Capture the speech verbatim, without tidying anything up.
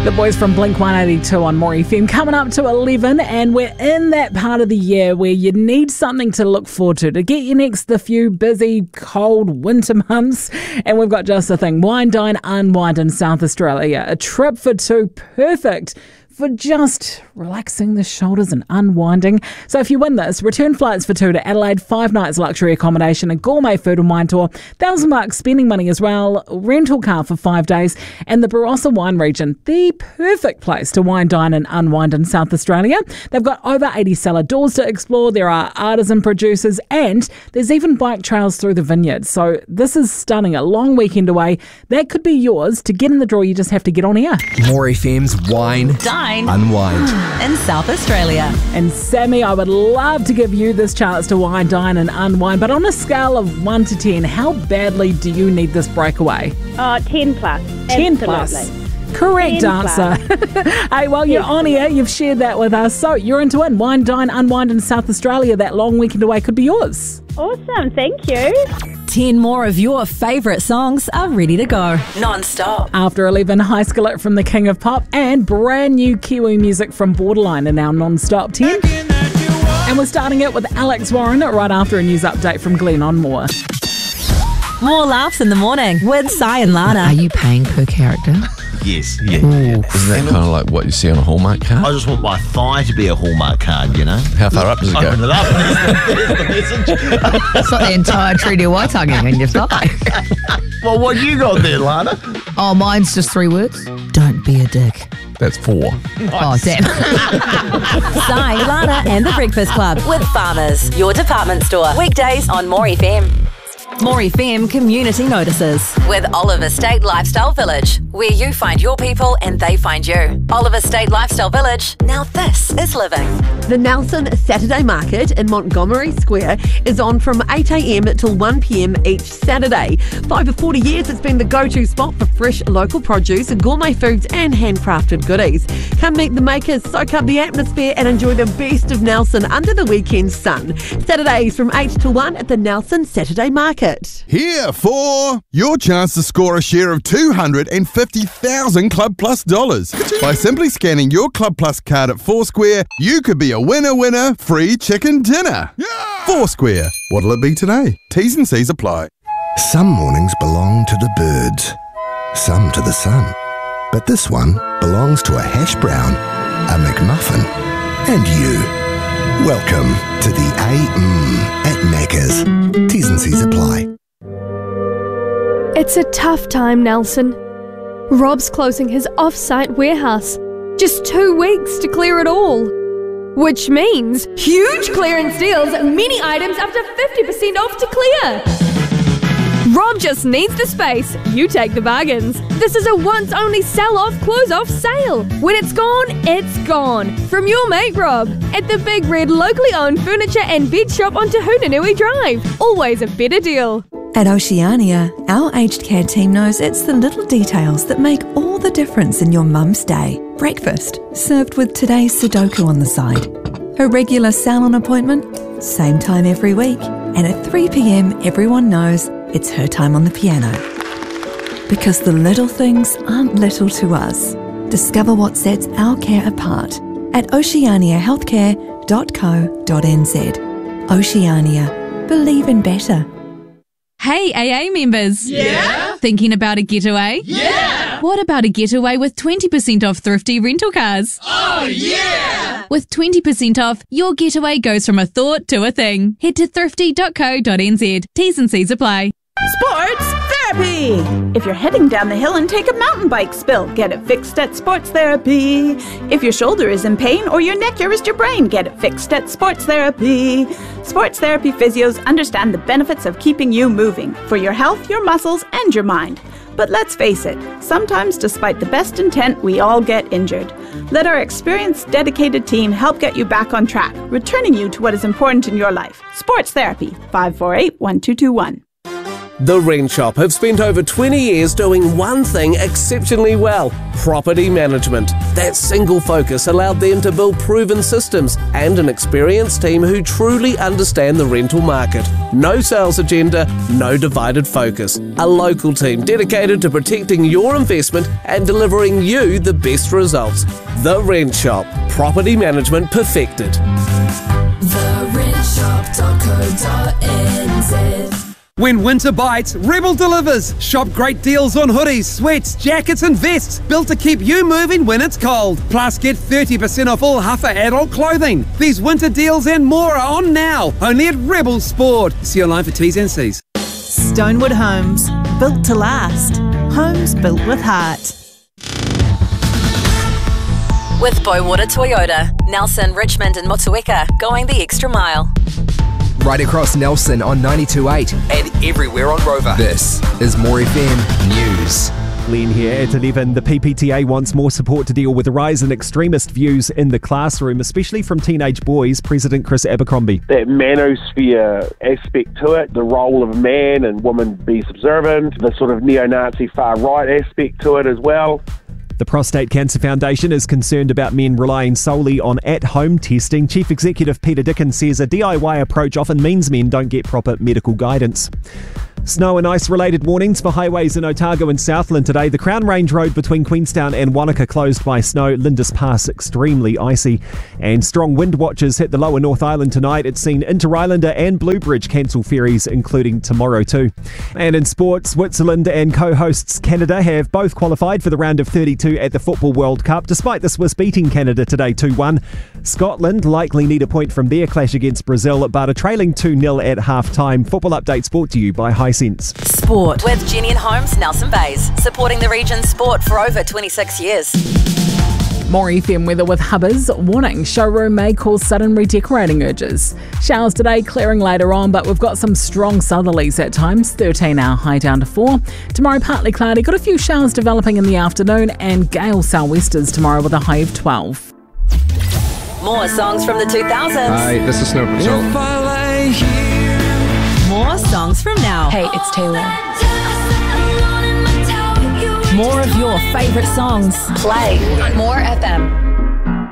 The boys from Blink one eighty-two on More F M coming up to eleven, and we're in that part of the year where you need something to look forward to to get you next the few busy, cold winter months. And we've got just the thing, Wine, Dine, Unwind in South Australia. A trip for two, perfect for just relaxing the shoulders and unwinding. So if you win this, return flights for two to Adelaide, five nights luxury accommodation, a gourmet food and wine tour, thousand bucks spending money as well, rental car for five days, and the Barossa wine region, the perfect place to wine, dine and unwind in South Australia. They've got over eighty cellar doors to explore. There are artisan producers, and there's even bike trails through the vineyard. So this is stunning. A long weekend away. That could be yours. To get in the draw, you just have to get on air. More F M's Wine, Dine, Unwind in South Australia. And Sammy, I would love to give you this chance to wine, dine and unwind, but on a scale of one to ten, how badly do you need this breakaway? Oh, ten plus. ten Absolutely. plus. Correct ten answer. Hey, well, you're Yes. on air. You've shared that with us. So you're into it. Wine, dine, unwind in South Australia. That long weekend away could be yours. Awesome, thank you. Ten more of your favourite songs are ready to go. Non-stop. After eleven, High Skillet from the King of Pop and brand new Kiwi music from Borderline in our non-stop ten. And we're starting it with Alex Warren right after a news update from Glenn on More. More laughs in the morning with Sai and Lana. Are you paying per character? Yes, yeah. Ooh. yeah. Isn't that kind of like what you see on a Hallmark card? I just want my thigh to be a Hallmark card, you know? How far up does it go? Open it up. There's the, there's the message. It's not the entire Treaty of Waitangi in your thigh. Well, what you got there, Lana? Oh, mine's just three words. Don't be a dick. That's four. Oh, damn. Sai, Lana and the Breakfast Club with Farmers, your department store. Weekdays on More F M. More F M Community Notices with Oliver State Lifestyle Village, where you find your people and they find you. Oliver State Lifestyle Village, now this is living. The Nelson Saturday Market in Montgomery Square is on from eight a.m. till one p.m. each Saturday. For over forty years, it's been the go-to spot for fresh local produce, gourmet foods and handcrafted goodies. Come meet the makers, soak up the atmosphere and enjoy the best of Nelson under the weekend sun. Saturdays from eight to one at the Nelson Saturday Market. Here for your chance to score a share of two hundred fifty thousand Club Plus dollars. By simply scanning your Club Plus card at Foursquare, you could be a winner winner free chicken dinner. Yeah! Foursquare. What'll it be today? T's and C's apply. Some mornings belong to the birds, some to the sun. But this one belongs to a hash brown, a McMuffin, and you. Welcome to the A M at Macca's. T's and C's apply. It's a tough time, Nelson. Rob's closing his off-site warehouse. Just two weeks to clear it all. Which means huge clearance deals, many items up to fifty percent off to clear. Rob just needs the space, you take the bargains. This is a once-only sell-off, close-off sale. When it's gone, it's gone. From your mate Rob, at the Big Red locally owned furniture and bed shop on Te Hunanui Drive. Always a better deal. At Oceania, our aged care team knows it's the little details that make all the difference in your mum's day. Breakfast, served with today's Sudoku on the side. A regular salon appointment, same time every week. And at three p.m, everyone knows it's her time on the piano. Because the little things aren't little to us. Discover what sets our care apart at oceania healthcare dot co dot n z. Oceania. Believe in better. Hey, A A members. Yeah? Thinking about a getaway? Yeah! What about a getaway with twenty percent off thrifty rental cars? Oh, yeah! With twenty percent off, your getaway goes from a thought to a thing. Head to thrifty dot co dot n z. T's and C's apply. Sports Therapy! If you're heading down the hill and take a mountain bike spill, get it fixed at Sports Therapy. If your shoulder is in pain or your neck or your brain, get it fixed at Sports Therapy. Sports Therapy physios understand the benefits of keeping you moving for your health, your muscles, and your mind. But let's face it, sometimes despite the best intent, we all get injured. Let our experienced, dedicated team help get you back on track, returning you to what is important in your life. Sports Therapy, five four eight, one two two one. The Rent Shop have spent over twenty years doing one thing exceptionally well: property management. That single focus allowed them to build proven systems and an experienced team who truly understand the rental market. No sales agenda, no divided focus. A local team dedicated to protecting your investment and delivering you the best results. The Rent Shop. Property management perfected. the rent shop dot co dot n z. When winter bites, Rebel delivers. Shop great deals on hoodies, sweats, jackets and vests built to keep you moving when it's cold. Plus, get thirty percent off all Huffer adult clothing. These winter deals and more are on now, only at Rebel Sport. See online for T's and C's. Stonewood Homes, built to last. Homes built with heart. With Boywater Toyota, Nelson, Richmond and Motueka, going the extra mile. Right across Nelson on ninety-two point eight and everywhere on Rover. This is More F M News. Glenn here at eleven. The P P T A wants more support to deal with the rise in extremist views in the classroom, especially from teenage boys. President Chris Abercrombie. That manosphere aspect to it, the role of man and woman be subservient, the sort of neo-Nazi far-right aspect to it as well. The Prostate Cancer Foundation is concerned about men relying solely on at-home testing. Chief Executive Peter Dickens says a D I Y approach often means men don't get proper medical guidance. Snow and ice-related warnings for highways in Otago and Southland today. The Crown Range Road between Queenstown and Wanaka closed by snow. Lindis Pass extremely icy. And strong wind watches hit the lower North Island tonight. It's seen Inter-Islander and Bluebridge cancel ferries, including tomorrow too. And in sports, Switzerland and co-hosts Canada have both qualified for the round of thirty-two at the Football World Cup, despite the Swiss beating Canada today two one. Scotland likely need a point from their clash against Brazil, but are trailing two nil at half-time. Football updates brought to you by Hisense. Sport with Jenny and Holmes, Nelson Bays, supporting the region's sport for over twenty-six years. More F M weather with Hubbers. Warning, showroom may cause sudden redecorating urges. Showers today, clearing later on, but we've got some strong southerlies at times. thirteen hour high down to four. Tomorrow partly cloudy, got a few showers developing in the afternoon, and gale sou'westers tomorrow with a high of twelve. More songs from the two thousands. Hi, this is Snow Patrol. More songs from now. Hey, it's Taylor. More of your favourite songs. Play More F M.